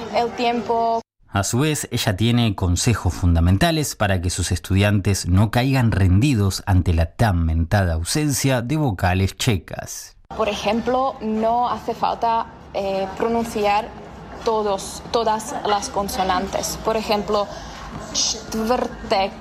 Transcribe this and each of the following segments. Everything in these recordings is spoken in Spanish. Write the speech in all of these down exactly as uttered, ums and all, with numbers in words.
el tiempo. A su vez, ella tiene consejos fundamentales para que sus estudiantes no caigan rendidos ante la tan mentada ausencia de vocales checas. Por ejemplo, no hace falta eh, pronunciar todos, todas las consonantes. Por ejemplo, čtvrtek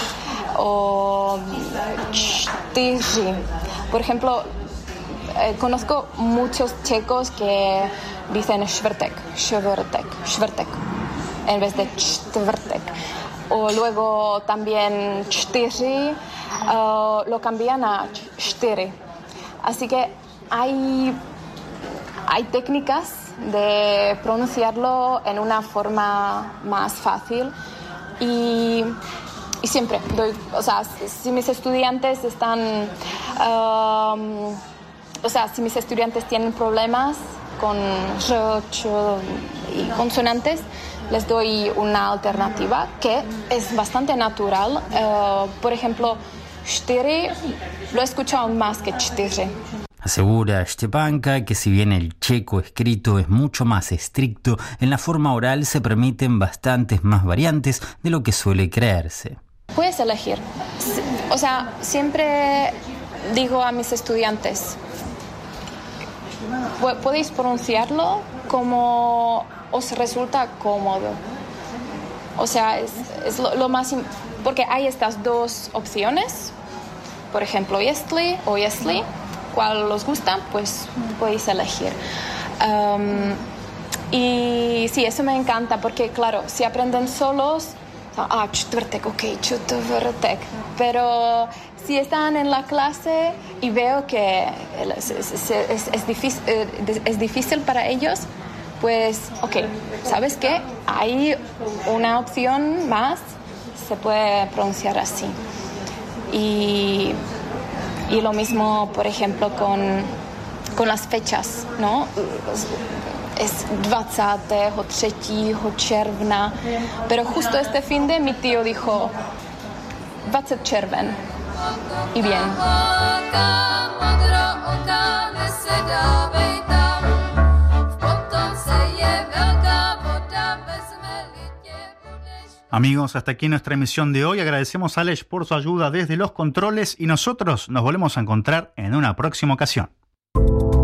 o čtyři. Por ejemplo, eh, conozco muchos checos que dicen čtvrtek, čtvrtek, čtvrtek, en vez de čtvrtek. O luego también čtyři, uh, lo cambian a čtyři. Así que hay, hay técnicas de pronunciarlo en una forma más fácil y, y siempre doy, o sea, si mis estudiantes están, um, o sea, si mis estudiantes tienen problemas con r, ch y consonantes, les doy una alternativa que es bastante natural. Uh, por ejemplo, čtyři lo he escuchado más que čtyři. Asegura Štěpánka que si bien el checo escrito es mucho más estricto, en la forma oral se permiten bastantes más variantes de lo que suele creerse. Puedes elegir. O sea, siempre digo a mis estudiantes, podéis pronunciarlo como os resulta cómodo. O sea, es, es lo, lo más... Porque hay estas dos opciones, por ejemplo, jestli o jestli. Cuál os gusta, pues podéis elegir. Um, y sí, eso me encanta porque, claro, si aprenden solos, ah, čtvrtek, ok, čtvrtek. Pero si están en la clase y veo que es, es, es, es, difícil, es difícil para ellos, pues, ok, ¿sabes qué? Hay una opción más, se puede pronunciar así. Y... Y lo mismo, por ejemplo, con, con las fechas, ¿no? Es dvacátého třetího června, pero justo este fin de mi tío dijo dvacet červen. Y bien. Amigos, hasta aquí nuestra emisión de hoy. Agradecemos a Aleš por su ayuda desde los controles y nosotros nos volvemos a encontrar en una próxima ocasión.